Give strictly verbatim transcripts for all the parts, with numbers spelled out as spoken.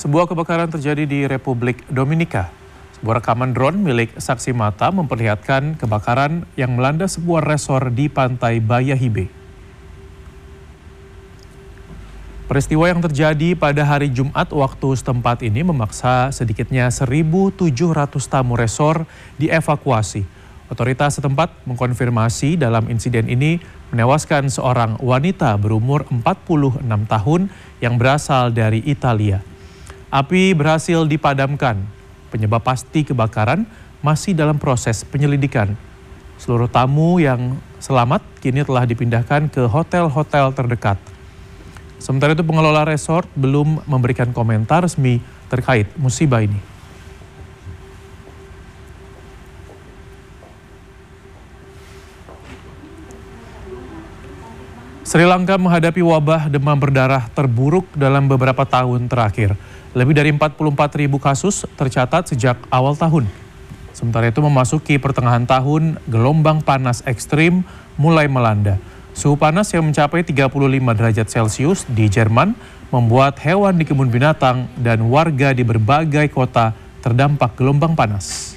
Sebuah kebakaran terjadi di Republik Dominika. Sebuah rekaman drone milik saksi mata memperlihatkan kebakaran yang melanda sebuah resor di pantai Bayahibe. Peristiwa yang terjadi pada hari Jumat waktu setempat ini memaksa sedikitnya seribu tujuh ratus tamu resor dievakuasi. Otoritas setempat mengkonfirmasi dalam insiden ini menewaskan seorang wanita berumur empat puluh enam tahun yang berasal dari Italia. Api berhasil dipadamkan. Penyebab pasti kebakaran masih dalam proses penyelidikan. Seluruh tamu yang selamat kini telah dipindahkan ke hotel-hotel terdekat. Sementara itu pengelola resort belum memberikan komentar resmi terkait musibah ini. Sri Lanka menghadapi wabah demam berdarah terburuk dalam beberapa tahun terakhir. Lebih dari empat puluh empat ribu kasus tercatat sejak awal tahun. Sementara itu memasuki pertengahan tahun, gelombang panas ekstrim mulai melanda. Suhu panas yang mencapai tiga puluh lima derajat Celcius di Jerman membuat hewan di kebun binatang dan warga di berbagai kota terdampak gelombang panas.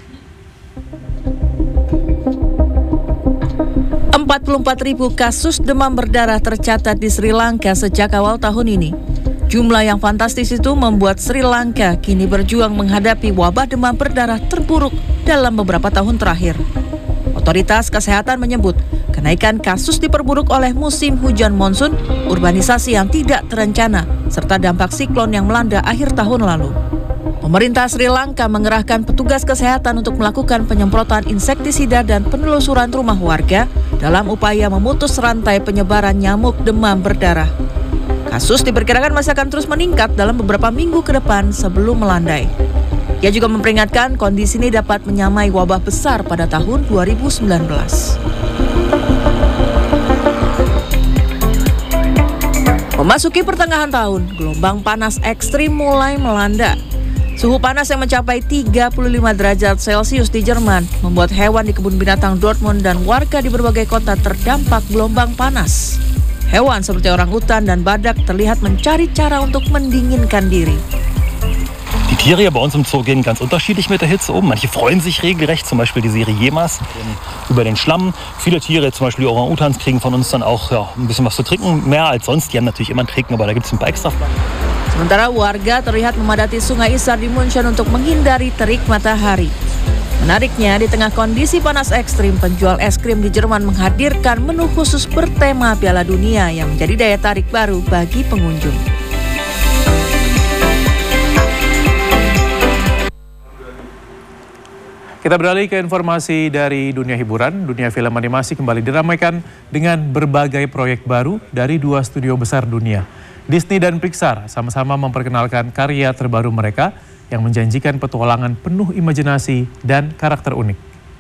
empat puluh empat ribu kasus demam berdarah tercatat di Sri Lanka sejak awal tahun ini. Jumlah yang fantastis itu membuat Sri Lanka kini berjuang menghadapi wabah demam berdarah terburuk dalam beberapa tahun terakhir. Otoritas kesehatan menyebut kenaikan kasus diperburuk oleh musim hujan monsun, urbanisasi yang tidak terencana, serta dampak siklon yang melanda akhir tahun lalu. Pemerintah Sri Lanka mengerahkan petugas kesehatan untuk melakukan penyemprotan insektisida dan penelusuran rumah warga dalam upaya memutus rantai penyebaran nyamuk demam berdarah. Kasus diperkirakan masih akan terus meningkat dalam beberapa minggu ke depan sebelum melandai. Ia juga memperingatkan kondisi ini dapat menyamai wabah besar pada tahun dua ribu sembilan belas. Memasuki pertengahan tahun, gelombang panas ekstrim mulai melanda. Suhu panas yang mencapai tiga puluh lima derajat Celcius di Jerman membuat hewan di kebun binatang Dortmund dan warga di berbagai kota terdampak gelombang panas. Hewan seperti orangutan dan badak terlihat mencari cara untuk mendinginkan diri. Die Tiere hier bei uns im Zoo gehen ganz unterschiedlich mit der Hitze um. Manche freuen sich regelrecht, zum Beispiel die Serie Jemas über den Schlamm. Viele Tiere, zum Beispiel die Orang-Utans, kriegen von uns dann auch ja, ein bisschen was zu trinken, mehr als sonst. Die haben natürlich immer einen Trinken, aber da gibt es ein paar extra Flaschen. Sementara warga terlihat memadati Sungai Isar di München untuk menghindari terik matahari. Menariknya, di tengah kondisi panas ekstrim, penjual es krim di Jerman menghadirkan menu khusus bertema Piala Dunia yang menjadi daya tarik baru bagi pengunjung. Kita beralih ke informasi dari dunia hiburan. Dunia film animasi kembali diramaikan dengan berbagai proyek baru dari dua studio besar dunia. Disney dan Pixar sama-sama memperkenalkan karya terbaru mereka yang menjanjikan petualangan penuh imajinasi dan karakter unik.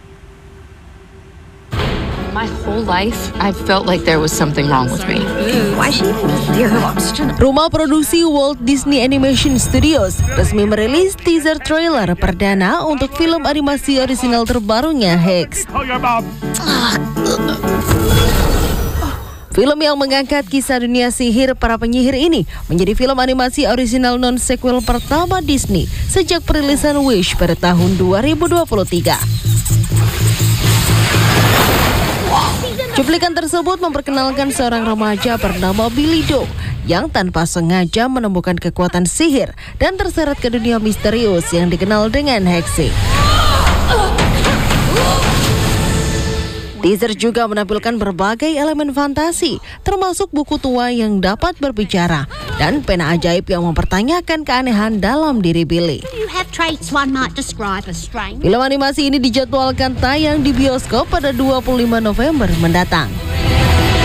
My whole life, I felt like there was something wrong with me. Why is she even here? Rumah produksi Walt Disney Animation Studios resmi merilis teaser trailer perdana untuk film animasi orisinal terbarunya Hex. Film yang mengangkat kisah dunia sihir para penyihir ini menjadi film animasi orisinal non-sequel pertama Disney sejak perilisan Wish pada tahun dua ribu dua puluh tiga. Cuplikan tersebut memperkenalkan seorang remaja bernama Billy Do yang tanpa sengaja menemukan kekuatan sihir dan terseret ke dunia misterius yang dikenal dengan Hexing. Teaser juga menampilkan berbagai elemen fantasi, termasuk buku tua yang dapat berbicara dan pena ajaib yang mempertanyakan keanehan dalam diri Billy. Film animasi ini dijadwalkan tayang di bioskop pada dua puluh lima November mendatang.